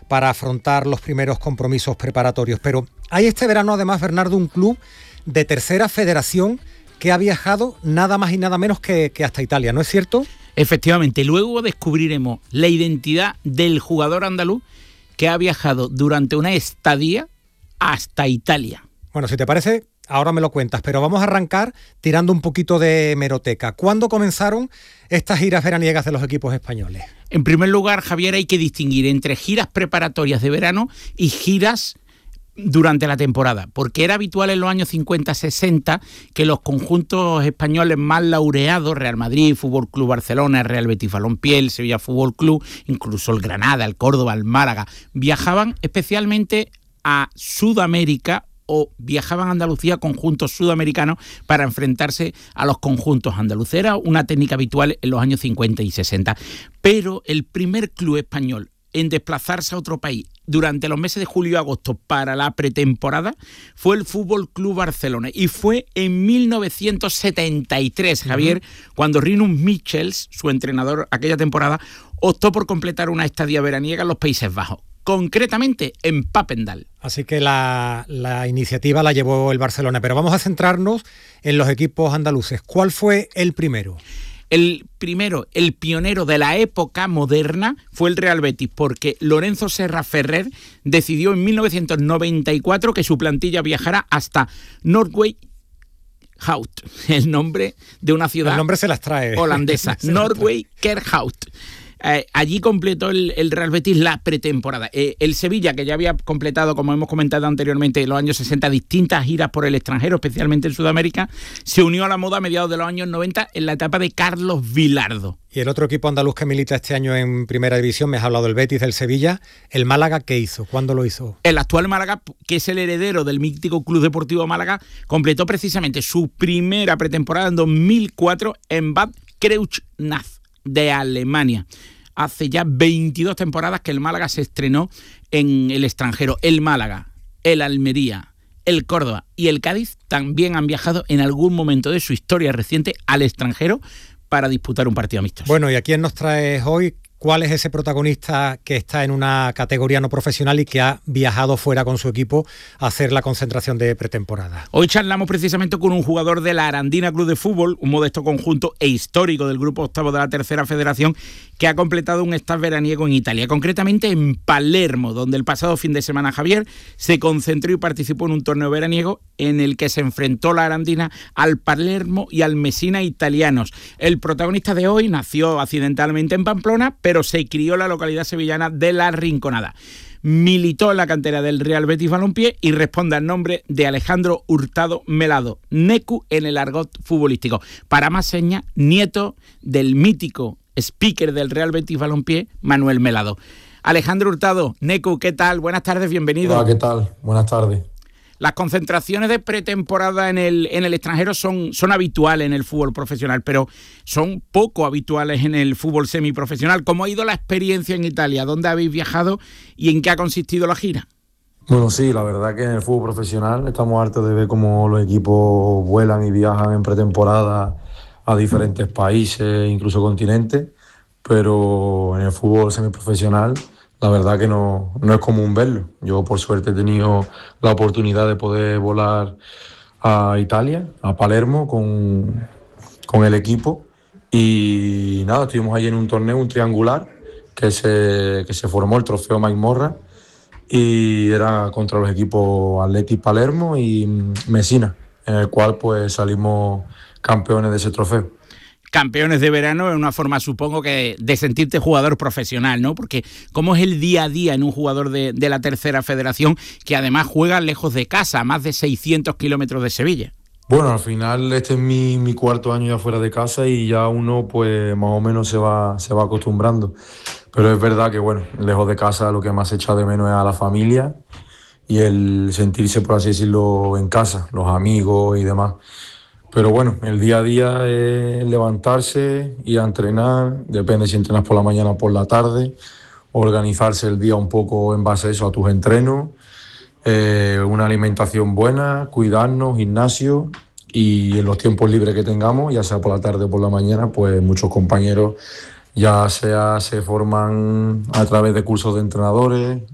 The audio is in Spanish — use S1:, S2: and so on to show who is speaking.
S1: para afrontar los primeros compromisos preparatorios. Pero hay este verano, además, Bernardo, un club de tercera federación que ha viajado nada más y nada menos que hasta Italia, ¿no es cierto?
S2: Efectivamente, luego descubriremos la identidad del jugador andaluz que ha viajado durante una estadía hasta Italia.
S1: Bueno, si te parece, ahora me lo cuentas, pero vamos a arrancar tirando un poquito de hemeroteca. ¿Cuándo comenzaron estas giras veraniegas de los equipos españoles?
S2: En primer lugar, Javier, hay que distinguir entre giras preparatorias de verano y giras durante la temporada, porque era habitual en los años 50-60 que los conjuntos españoles más laureados, Real Madrid, Fútbol Club Barcelona, Real Betis Balompié, el Sevilla Fútbol Club, incluso el Granada, el Córdoba, el Málaga, viajaban especialmente a Sudamérica o viajaban a Andalucía conjuntos sudamericanos para enfrentarse a los conjuntos andaluces. Era una técnica habitual en los años 50 y 60. Pero el primer club español en desplazarse a otro país durante los meses de julio y agosto para la pretemporada fue el Fútbol Club Barcelona, y fue en 1973, Javier, cuando Rinus Michels, su entrenador aquella temporada, optó por completar una estadía veraniega en los Países Bajos, concretamente en Papendal. Así que la iniciativa la llevó el Barcelona, pero vamos a centrarnos en los equipos andaluces. ¿Cuál fue el primero? El primero, el pionero de la época moderna, fue el Real Betis, porque Lorenzo Serra Ferrer decidió en 1994 que su plantilla viajara hasta Noordwijk Hout, el nombre de una ciudad. El nombre se las trae. Holandesa, Noordwijk Kerhout. Allí completó el Real Betis la pretemporada. El Sevilla, que ya había completado, como hemos comentado anteriormente, en los años 60, distintas giras por el extranjero, especialmente en Sudamérica, se unió a la moda a mediados de los años 90 en la etapa de Carlos Vilardo. Y el otro equipo andaluz que milita este año en Primera División, me has hablado del Betis, del Sevilla, el Málaga, ¿qué hizo? ¿Cuándo lo hizo? El actual Málaga, que es el heredero del mítico Club Deportivo Málaga, completó precisamente su primera pretemporada en 2004 en Bad Kreuznach, de Alemania. Hace ya 22 temporadas que el Málaga se estrenó en el extranjero. El Málaga, el Almería, el Córdoba y el Cádiz también han viajado en algún momento de su historia reciente al extranjero para disputar un partido amistoso. Bueno, ¿y a quién nos traes hoy? ¿Cuál es ese protagonista que está en una categoría no profesional y que ha viajado fuera con su equipo a hacer la concentración de pretemporada? Hoy charlamos precisamente con un jugador de la Arandina Club de Fútbol, un modesto conjunto e histórico del grupo octavo de la Tercera Federación, que ha completado un staff veraniego en Italia, concretamente en Palermo, donde el pasado fin de semana, Javier, se concentró y participó en un torneo veraniego en el que se enfrentó la Arandina al Palermo y al Messina italianos. El protagonista de hoy nació accidentalmente en Pamplona, pero se crió en la localidad sevillana de La Rinconada. Militó en la cantera del Real Betis Balompié y responde al nombre de Alejandro Hurtado Melado, Necu en el argot futbolístico. Para más señas, nieto del mítico speaker del Real Betis Balompié, Manuel Melado. Alejandro Hurtado, Necu, ¿qué tal? Buenas tardes, bienvenido.
S3: Hola, ¿qué tal? Buenas tardes.
S2: Las concentraciones de pretemporada en el extranjero son habituales en el fútbol profesional, pero son poco habituales en el fútbol semiprofesional. ¿Cómo ha ido la experiencia en Italia? ¿Dónde habéis viajado y en qué ha consistido la gira?
S3: Bueno, sí, la verdad que en el fútbol profesional estamos hartos de ver cómo los equipos vuelan y viajan en pretemporada a diferentes países, incluso continentes, pero en el fútbol semiprofesional la verdad que no es común verlo. Yo por suerte he tenido la oportunidad de poder volar a Italia, a Palermo, con el equipo, y nada, estuvimos allí en un torneo, un triangular, que se formó el trofeo Mike Morra, y era contra los equipos Athletic Palermo y Messina, en el cual pues salimos campeones de ese trofeo.
S2: Campeones de verano es una forma, supongo, que de sentirte jugador profesional, ¿no? Porque ¿cómo es el día a día en un jugador de la Tercera Federación que además juega lejos de casa, a más de 600 kilómetros de Sevilla?
S3: Bueno, al final este es mi cuarto año ya fuera de casa y ya uno pues más o menos se va acostumbrando. Pero es verdad que bueno, lejos de casa lo que más echa de menos es a la familia y el sentirse, por así decirlo, en casa, los amigos y demás. Pero bueno, el día a día es levantarse, ir a entrenar, depende si entrenas por la mañana o por la tarde, organizarse el día un poco en base a eso, a tus entrenos, una alimentación buena, cuidarnos, gimnasio, y en los tiempos libres que tengamos, ya sea por la tarde o por la mañana, pues muchos compañeros ya sea se forman a través de cursos de entrenadores,